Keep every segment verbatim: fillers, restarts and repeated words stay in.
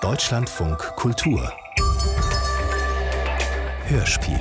Deutschlandfunk Kultur Hörspiel.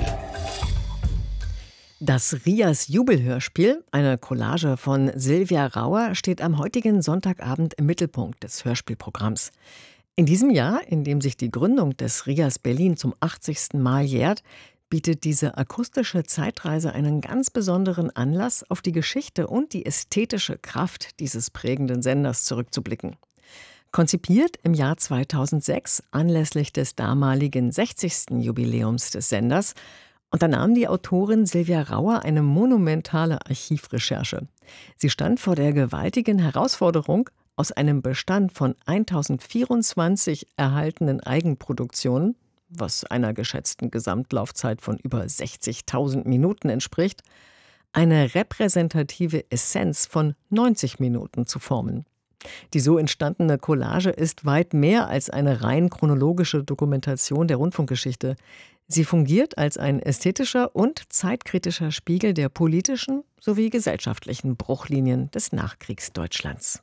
Das Rias Jubelhörspiel, eine Collage von Silvia Rauer, steht am heutigen Sonntagabend im Mittelpunkt des Hörspielprogramms. In diesem Jahr, in dem sich die Gründung des Rias Berlin zum achtzigsten Mal jährt, bietet diese akustische Zeitreise einen ganz besonderen Anlass, auf die Geschichte und die ästhetische Kraft dieses prägenden Senders zurückzublicken. Konzipiert im Jahr zweitausendsechs anlässlich des damaligen sechzigsten Jubiläums des Senders, unternahm die Autorin Silvia Rauer eine monumentale Archivrecherche. Sie stand vor der gewaltigen Herausforderung, aus einem Bestand von eintausendvierundzwanzig erhaltenen Eigenproduktionen, was einer geschätzten Gesamtlaufzeit von über sechzigtausend Minuten entspricht, eine repräsentative Essenz von neunzig Minuten zu formen. Die so entstandene Collage ist weit mehr als eine rein chronologische Dokumentation der Rundfunkgeschichte. Sie fungiert als ein ästhetischer und zeitkritischer Spiegel der politischen sowie gesellschaftlichen Bruchlinien des Nachkriegsdeutschlands.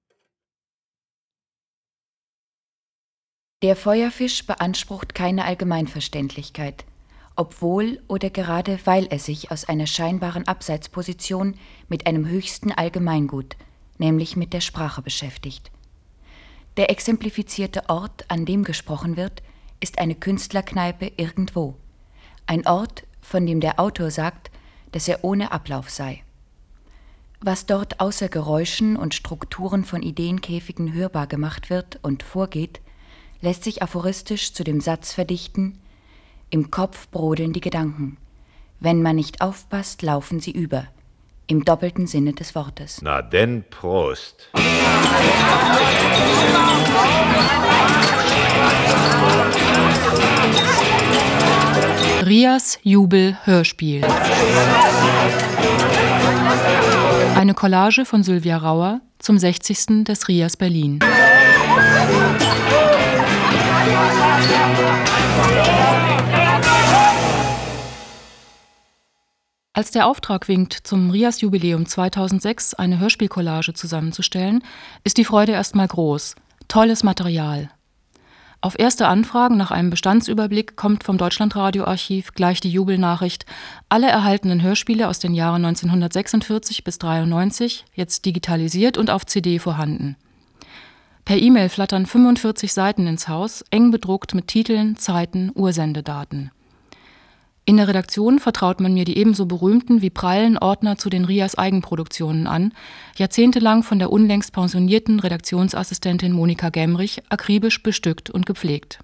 Der Feuerfisch beansprucht keine Allgemeinverständlichkeit, obwohl oder gerade weil er sich aus einer scheinbaren Abseitsposition mit einem höchsten Allgemeingut, nämlich mit der Sprache beschäftigt. Der exemplifizierte Ort, an dem gesprochen wird, ist eine Künstlerkneipe irgendwo. Ein Ort, von dem der Autor sagt, dass er ohne Ablauf sei. Was dort außer Geräuschen und Strukturen von Ideenkäfigen hörbar gemacht wird und vorgeht, lässt sich aphoristisch zu dem Satz verdichten: Im Kopf brodeln die Gedanken. Wenn man nicht aufpasst, laufen sie über. Im doppelten Sinne des Wortes. Na denn, Prost. Rias Jubel-Hörspiel. Eine Collage von Silvia Rauer zum sechzigsten des Rias Berlin. Als der Auftrag winkt, zum Rias-Jubiläum zweitausendsechs eine Hörspielcollage zusammenzustellen, ist die Freude erstmal groß. Tolles Material. Auf erste Anfragen nach einem Bestandsüberblick kommt vom Deutschlandradioarchiv gleich die Jubelnachricht: Alle erhaltenen Hörspiele aus den Jahren neunzehnhundertsechsundvierzig bis dreiundneunzig, jetzt digitalisiert und auf C D vorhanden. Per E-Mail flattern fünfundvierzig Seiten ins Haus, eng bedruckt mit Titeln, Zeiten, Ursendedaten. In der Redaktion vertraut man mir die ebenso berühmten wie prallen Ordner zu den Rias Eigenproduktionen an, jahrzehntelang von der unlängst pensionierten Redaktionsassistentin Monika Gemrich akribisch bestückt und gepflegt.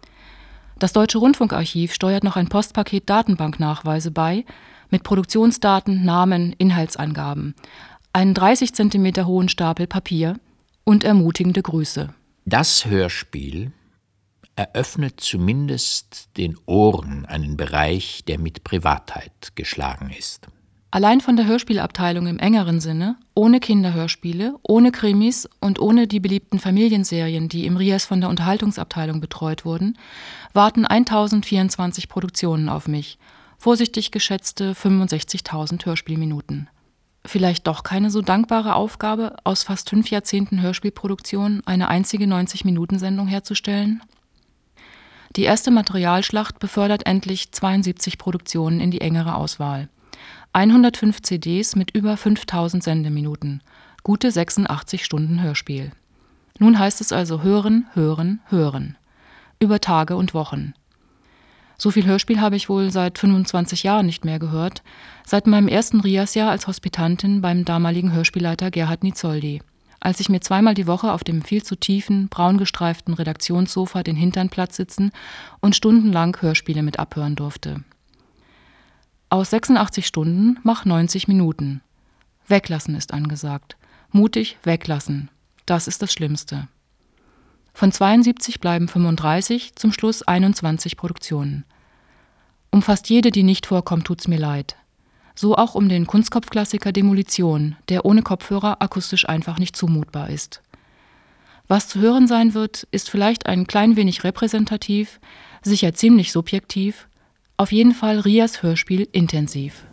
Das Deutsche Rundfunkarchiv steuert noch ein Postpaket Datenbanknachweise bei, mit Produktionsdaten, Namen, Inhaltsangaben, einen dreißig Zentimeter hohen Stapel Papier und ermutigende Grüße. Das Hörspiel eröffnet zumindest den Ohren einen Bereich, der mit Privatheit geschlagen ist. Allein von der Hörspielabteilung im engeren Sinne, ohne Kinderhörspiele, ohne Krimis und ohne die beliebten Familienserien, die im Rias von der Unterhaltungsabteilung betreut wurden, warten eintausendvierundzwanzig Produktionen auf mich, vorsichtig geschätzte fünfundsechzigtausend Hörspielminuten. Vielleicht doch keine so dankbare Aufgabe, aus fast fünf Jahrzehnten Hörspielproduktion eine einzige neunzig-Minuten-Sendung herzustellen? Die erste Materialschlacht befördert endlich zweiundsiebzig Produktionen in die engere Auswahl. hundertfünf C Ds mit über fünftausend Sendeminuten, gute sechsundachtzig Stunden Hörspiel. Nun heißt es also hören, hören, hören. Über Tage und Wochen. So viel Hörspiel habe ich wohl seit fünfundzwanzig Jahren nicht mehr gehört, seit meinem ersten Rias-Jahr als Hospitantin beim damaligen Hörspielleiter Gerhard Nizoldi, als ich mir zweimal die Woche auf dem viel zu tiefen, braungestreiften Redaktionssofa den Hintern platt sitzen und stundenlang Hörspiele mit abhören durfte. Aus sechsundachtzig Stunden mach neunzig Minuten. Weglassen ist angesagt. Mutig weglassen. Das ist das Schlimmste. Von zweiundsiebzig bleiben fünfunddreißig, zum Schluss einundzwanzig Produktionen. Um fast jede, die nicht vorkommt, tut's mir leid. So auch um den Kunstkopfklassiker Demolition, der ohne Kopfhörer akustisch einfach nicht zumutbar ist. Was zu hören sein wird, ist vielleicht ein klein wenig repräsentativ, sicher ziemlich subjektiv, auf jeden Fall Rias Hörspiel intensiv.